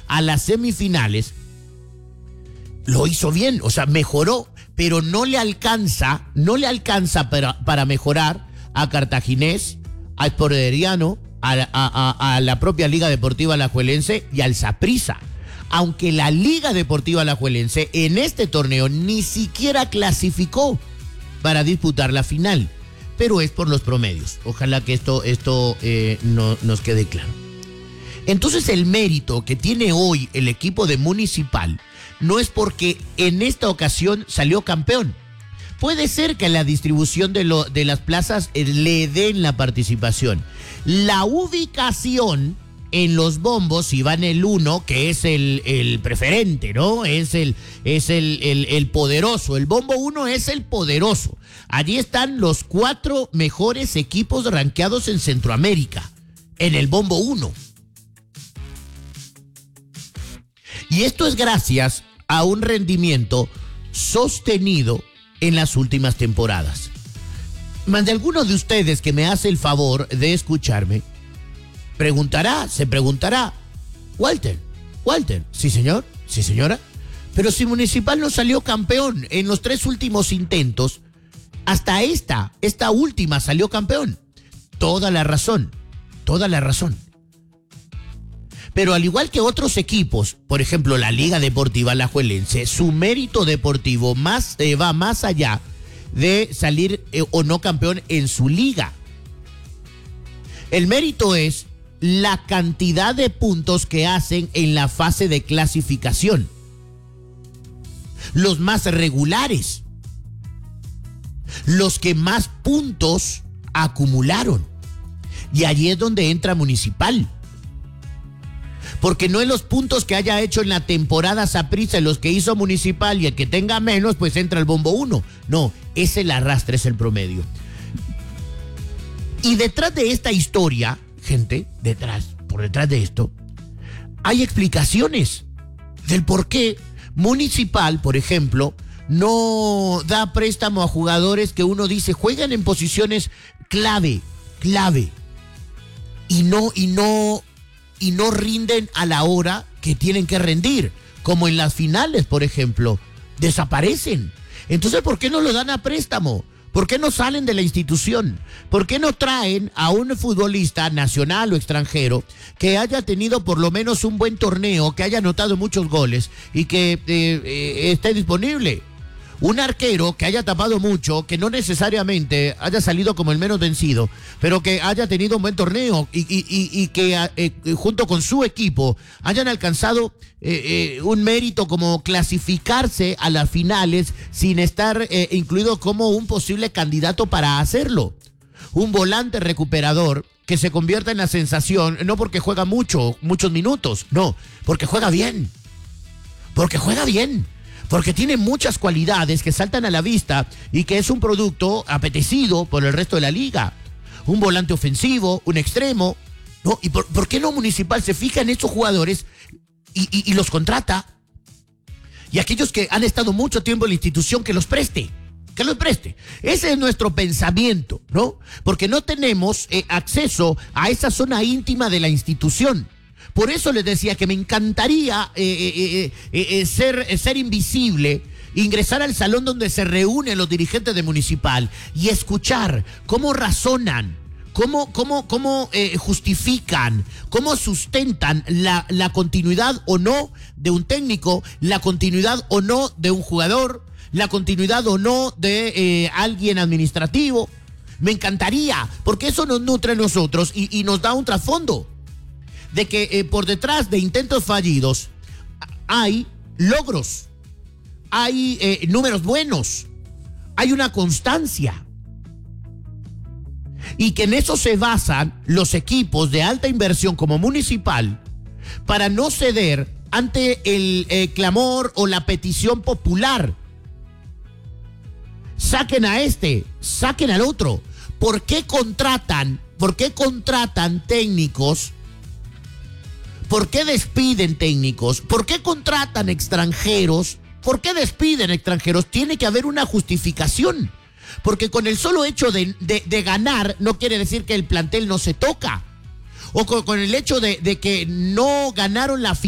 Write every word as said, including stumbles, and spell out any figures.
a las semifinales, lo hizo bien, o sea, mejoró, pero no le alcanza, no le alcanza para, para mejorar a Cartaginés, a Sport Herediano, a, a, a, a la propia Liga Deportiva Alajuelense y al Saprissa. Aunque la Liga Deportiva Alajuelense en este torneo ni siquiera clasificó para disputar la final, pero es por los promedios. Ojalá que esto, esto eh, no, nos quede claro. Entonces el mérito que tiene hoy el equipo de Municipal no es porque en esta ocasión salió campeón. Puede ser que la distribución de, lo, de las plazas eh, le den la participación. La ubicación en los bombos, si va en el uno, que es el, el preferente, ¿no? Es, el, es el, el, el poderoso. El bombo uno es el poderoso. Allí están los cuatro mejores equipos rankeados en Centroamérica, en el bombo uno. Y esto es gracias a un rendimiento sostenido en las últimas temporadas. Más de alguno de ustedes que me hace el favor de escucharme, preguntará, se preguntará, Walter, Walter, sí señor, sí señora, pero si Municipal no salió campeón en los tres últimos intentos, hasta esta, esta última salió campeón. Toda la razón, toda la razón. Pero al igual que otros equipos, por ejemplo la Liga Deportiva Alajuelense, su mérito deportivo más, eh, va más allá de salir eh, o no campeón en su liga. El mérito es la cantidad de puntos que hacen en la fase de clasificación. Los más regulares. Los que más puntos acumularon. Y allí es donde entra Municipal. Porque no en los puntos que haya hecho en la temporada Saprissa, en los que hizo Municipal, y el que tenga menos, pues entra el bombo uno. No, es el arrastre, es el promedio. Y detrás de esta historia, gente, detrás, por detrás de esto, hay explicaciones del por qué Municipal, por ejemplo, no da préstamo a jugadores que uno dice juegan en posiciones clave, clave, y no, y no, y no rinden a la hora que tienen que rendir, como en las finales, por ejemplo, desaparecen. Entonces, ¿por qué no lo dan a préstamo? ¿Por qué no salen de la institución? ¿Por qué no traen a un futbolista nacional o extranjero que haya tenido por lo menos un buen torneo, que haya anotado muchos goles y que eh, eh, esté disponible? Un arquero que haya tapado mucho, que no necesariamente haya salido como el menos vencido, pero que haya tenido un buen torneo y, y, y, y que eh, junto con su equipo hayan alcanzado eh, eh, un mérito como clasificarse a las finales sin estar eh, incluido como un posible candidato para hacerlo. Un volante recuperador que se convierta en la sensación, no porque juega mucho, muchos minutos, no, porque juega bien, porque juega bien. Porque tiene muchas cualidades que saltan a la vista y que es un producto apetecido por el resto de la liga. Un volante ofensivo, un extremo, ¿no? ¿Y por, por qué no Municipal se fija en estos jugadores y, y, y los contrata? Y aquellos que han estado mucho tiempo en la institución, que los preste, que los preste. Ese es nuestro pensamiento, ¿no? Porque no tenemos eh, acceso a esa zona íntima de la institución. Por eso les decía que me encantaría eh, eh, eh, eh, ser, eh, ser invisible, ingresar al salón donde se reúnen los dirigentes de Municipal y escuchar cómo razonan, cómo, cómo, cómo eh, justifican, cómo sustentan la, la continuidad o no de un técnico, la continuidad o no de un jugador, la continuidad o no de eh, alguien administrativo. Me encantaría, porque eso nos nutre a nosotros y, y nos da un trasfondo de que eh, por detrás de intentos fallidos hay logros, hay eh, números buenos, hay una constancia. Y que en eso se basan los equipos de alta inversión como Municipal para no ceder ante el eh, clamor o la petición popular. Saquen a este, saquen al otro. ¿Por qué contratan, por qué contratan técnicos? ¿Por qué despiden técnicos? ¿Por qué contratan extranjeros? ¿Por qué despiden extranjeros? Tiene que haber una justificación. Porque con el solo hecho de, de, de ganar no quiere decir que el plantel no se toca. O con, con el hecho de, de que no ganaron la final.